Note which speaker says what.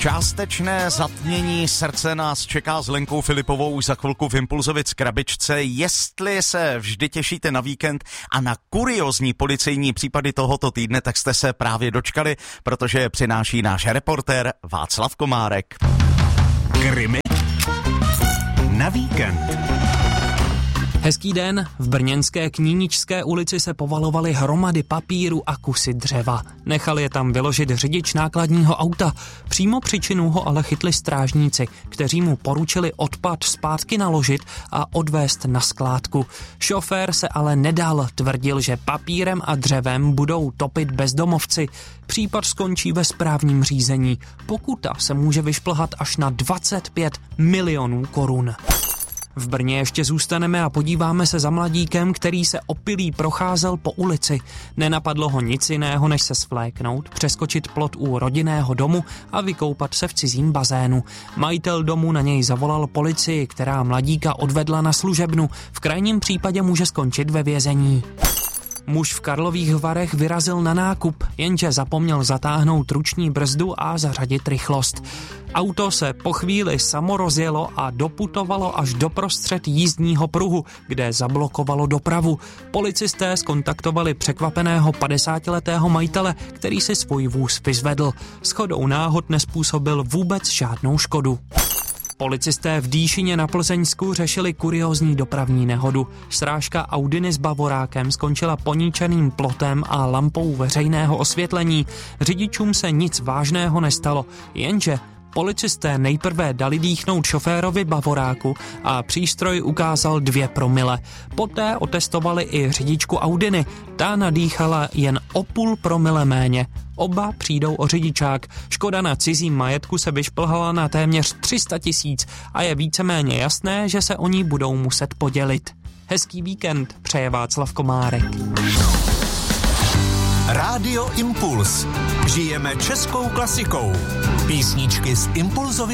Speaker 1: Částečné zatmění srdce nás čeká s Lenkou Filipovou už za chvilku v Impulzovic krabičce. Jestli se vždy těšíte na víkend a na kuriózní policejní případy tohoto týdne, tak jste se právě dočkali, protože je přináší náš reportér Václav Komárek.
Speaker 2: Krimi na víkend.
Speaker 3: Hezký den, v brněnské Kníničské ulici se povalovaly hromady papíru a kusy dřeva. Nechal je tam vyložit řidič nákladního auta. Přímo při činu ho ale chytli strážníci, kteří mu poručili odpad zpátky naložit a odvést na skládku. Šofér se ale nedal, tvrdil, že papírem a dřevem budou topit bezdomovci. Případ skončí ve správním řízení. Pokuta se může vyšplhat až na 25 milionů korun. V Brně ještě zůstaneme a podíváme se za mladíkem, který se opilý procházel po ulici. Nenapadlo ho nic jiného, než se svléknout, přeskočit plot u rodinného domu a vykoupat se v cizím bazénu. Majitel domu na něj zavolal policii, která mladíka odvedla na služebnu. V krajním případě může skončit ve vězení. Muž v Karlových Varech vyrazil na nákup, jenže zapomněl zatáhnout ruční brzdu a zařadit rychlost. Auto se po chvíli samo rozjelo a doputovalo až do prostřed jízdního pruhu, kde zablokovalo dopravu. Policisté zkontaktovali překvapeného 50letého majitele, který si svůj vůz vyzvedl. Shodou náhod nezpůsobil vůbec žádnou škodu. Policisté v Dýšině na Plzeňsku řešili kuriózní dopravní nehodu. Srážka Audiny s Bavorákem skončila poníčeným plotem a lampou veřejného osvětlení. Řidičům se nic vážného nestalo, jenže policisté nejprve dali dýchnout šoférovi Bavoráku a přístroj ukázal 2 promile. Poté otestovali i řidičku Audiny. Ta nadýchala jen o 0,5 promile méně. Oba přijdou o řidičák. Škoda na cizím majetku se vyšplhala na téměř 300 000 a je víceméně jasné, že se o ní budou muset podělit. Hezký víkend přeje Václav Komárek.
Speaker 2: Rádio Impuls. Žijeme českou klasikou. Písničky z Impulzovy